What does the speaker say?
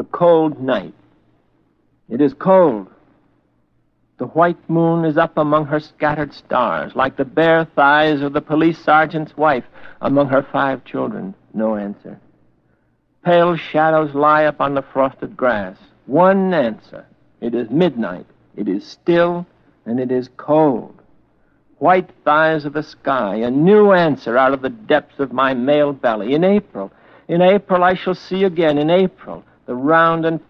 the cold night. It is cold. The white moon is up among her scattered stars, like the bare thighs of the police sergeant's wife among her 5 children. No answer. Pale shadows lie upon the frosted grass. One answer. It is midnight. It is still, and it is cold. White thighs of the sky, a new answer out of the depths of my male belly. In April I shall see again, in April, the round and